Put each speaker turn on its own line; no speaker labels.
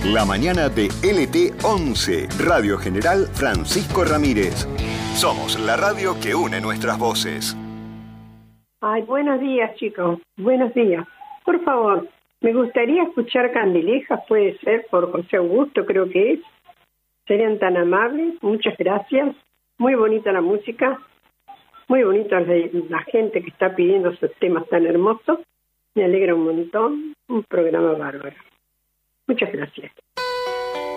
La mañana de LT11, Radio General Francisco Ramírez. Somos la radio que une nuestras voces.
Ay, buenos días, chicos. Buenos días. Por favor, me gustaría escuchar Candilejas, puede ser, por José Augusto, creo que es. Serían tan amables. Muchas gracias. Muy bonita la música. Muy bonita la gente que está pidiendo esos temas tan hermosos. Me alegra un montón. Un programa bárbaro. Muchas gracias.